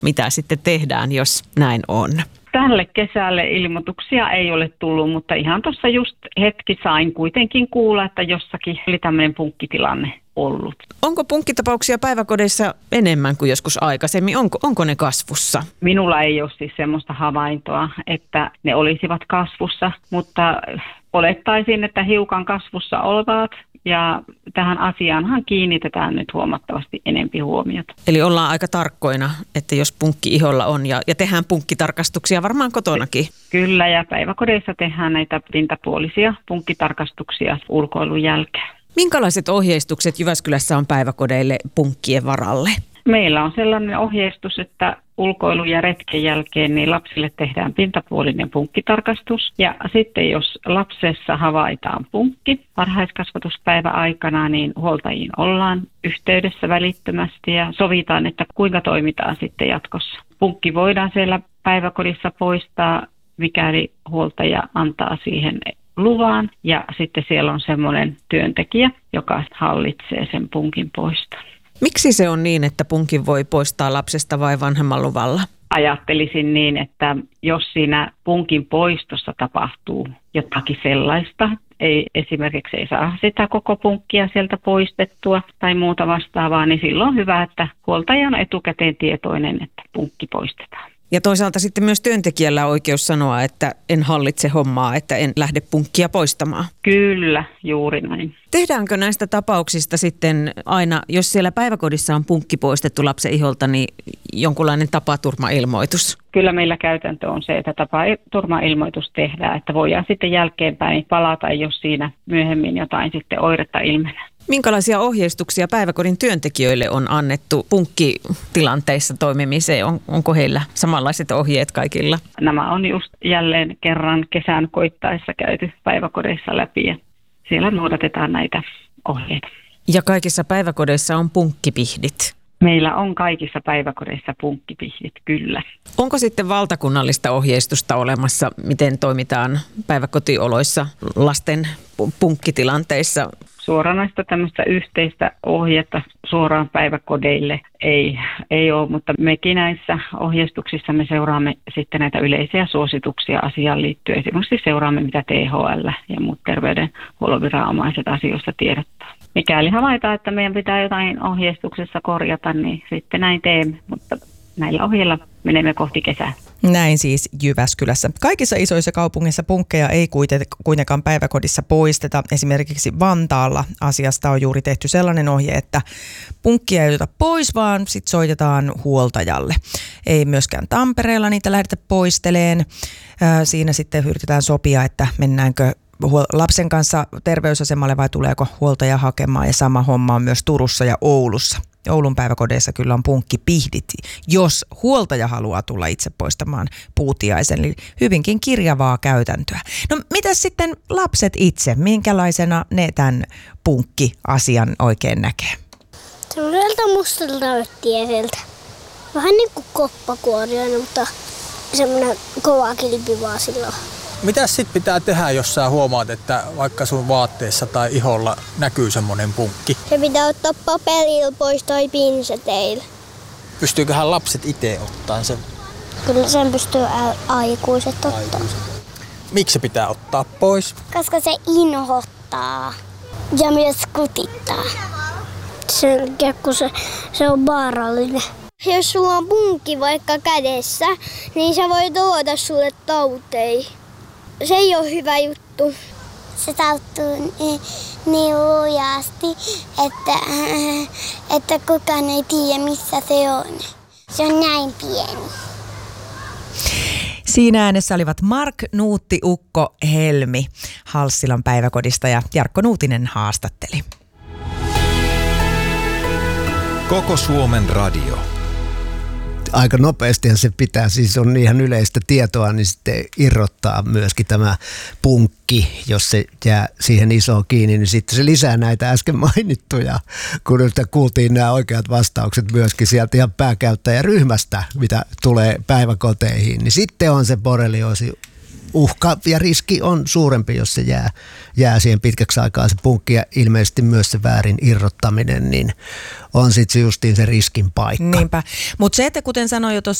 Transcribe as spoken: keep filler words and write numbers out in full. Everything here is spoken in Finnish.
mitä sitten tehdään, jos näin on? Tälle kesälle ilmoituksia ei ole tullut, mutta ihan tuossa just hetki sain kuitenkin kuulla, että jossakin oli tämmöinen punkkitilanne ollut. Onko punkkitapauksia päiväkodeissa enemmän kuin joskus aikaisemmin? Onko, onko ne kasvussa? Minulla ei ole siis semmoista havaintoa, että ne olisivat kasvussa, mutta olettaisin, että hiukan kasvussa ovat. Ja tähän asiaanhan kiinnitetään nyt huomattavasti enempi huomiota. Eli ollaan aika tarkkoina, että jos punkki iholla on ja, ja tehdään punkkitarkastuksia varmaan kotonakin. Kyllä, ja päiväkodeissa tehdään näitä pintapuolisia punkkitarkastuksia ulkoilun jälkeen. Minkälaiset ohjeistukset Jyväskylässä on päiväkodeille punkkien varalle? Meillä on sellainen ohjeistus, että ulkoilun ja retken jälkeen niin lapsille tehdään pintapuolinen punkkitarkastus. Ja sitten jos lapsessa havaitaan punkki varhaiskasvatuspäivän aikana, niin huoltajiin ollaan yhteydessä välittömästi ja sovitaan, että kuinka toimitaan sitten jatkossa. Punkki voidaan siellä päiväkodissa poistaa, mikäli huoltaja antaa siihen luvan. Ja sitten siellä on semmoinen työntekijä, joka hallitsee sen punkin poiston. Miksi se on niin, että punkin voi poistaa lapsesta vai vanhemman luvalla? Ajattelisin niin, että jos siinä punkin poistossa tapahtuu jotakin sellaista, ei esimerkiksi ei saa sitä koko punkkia sieltä poistettua tai muuta vastaavaa, niin silloin on hyvä, että huoltaja on etukäteen tietoinen, että punkki poistetaan. Ja toisaalta sitten myös työntekijällä on oikeus sanoa, että en hallitse hommaa, että en lähde punkkia poistamaan. Kyllä, juuri näin. Tehdäänkö näistä tapauksista sitten aina, jos siellä päiväkodissa on punkki poistettu lapsen iholta, niin jonkunlainen tapaturmailmoitus? Kyllä meillä käytäntö on se, että tapaturmailmoitus tehdään, että voidaan sitten jälkeenpäin palata, jos siinä myöhemmin jotain sitten oiretta ilmenee. Minkälaisia ohjeistuksia päiväkodin työntekijöille on annettu punkkitilanteissa toimimiseen? On, onko heillä samanlaiset ohjeet kaikilla? Nämä on just jälleen kerran kesän koittaessa käyty päiväkodeissa läpi ja siellä noudatetaan näitä ohjeita. Ja kaikissa päiväkodeissa on punkkipihdit? Meillä on kaikissa päiväkodeissa punkkipihdit, kyllä. Onko sitten valtakunnallista ohjeistusta olemassa, miten toimitaan päiväkotioloissa lasten punkkitilanteissa? Suoranaista tämmöistä yhteistä ohjetta suoraan päiväkodeille ei, ei ole, mutta mekin näissä ohjeistuksissa me seuraamme sitten näitä yleisiä suosituksia asiaan liittyen. Esimerkiksi seuraamme, mitä T H L ja muut terveydenhuollon viranomaiset asioista tiedottaa. Mikäli havaitaan, että meidän pitää jotain ohjeistuksessa korjata, niin sitten näin teemme, mutta näillä ohjeilla menemme kohti kesää. Näin siis Jyväskylässä. Kaikissa isoissa kaupungeissa punkkeja ei kuitenkaan päiväkodissa poisteta. Esimerkiksi Vantaalla asiasta on juuri tehty sellainen ohje, että punkkia ei oteta pois, vaan sit soitetaan huoltajalle. Ei myöskään Tampereella niitä lähdetä poisteleen. Siinä sitten yritetään sopia, että mennäänkö lapsen kanssa terveysasemalle vai tuleeko huoltaja hakemaan, ja sama homma on myös Turussa ja Oulussa. Oulun päiväkodeissa kyllä on punkkipihdit, jos huoltaja haluaa tulla itse poistamaan puutiaisen, eli hyvinkin kirjavaa käytäntöä. No mitäs sitten lapset itse, minkälaisena ne tämän punkki-asian oikein näkee? Semmoiselta mustalta öttieseltä. Vähän niin kuin koppakuoriainen, mutta semmoinen kova kilpi vaan silloin. Mitäs sit pitää tehdä, jos sä huomaat, että vaikka sun vaatteessa tai iholla näkyy semmonen punkki? Se pitää ottaa paperilla pois tai pinseteillä. Pystyyköhän lapset itse ottaa sen? Kyllä sen pystyy aikuiset ottaa. Aikuiset. Miksi se pitää ottaa pois? Koska se inhottaa ja myös kutittaa. Sen kun se, se on vaarallinen. Jos sulla on punkki vaikka kädessä, niin se voi tuoda sulle tauteja. Se ei ole hyvä juttu. Se tauttuu niin, niin lujasti, että, että kukaan ei tiedä, missä se on. Se on näin pieni. Siinä äänessä olivat Mark, Nuutti, Ukko, Helmi Halssilan päiväkodista ja Jarkko Nuutinen haastatteli. Koko Suomen radio. Aika nopeastihan se pitää, siis on ihan yleistä tietoa, niin sitten irrottaa myöskin tämä punkki, jos se jää siihen isoon kiinni, niin sitten se lisää näitä äsken mainittuja, kun nyt kuultiin nämä oikeat vastaukset myöskin sieltä ihan pääkäyttäjäryhmästä, mitä tulee päiväkoteihin, niin sitten on se borrelioosi uhka ja riski on suurempi, jos se jää, jää siihen pitkäksi aikaa se punkki ja ilmeisesti myös se väärin irrottaminen, niin on sitten justiin se riskin paikka. Niinpä, mutta se, että kuten sanoin jo tuossa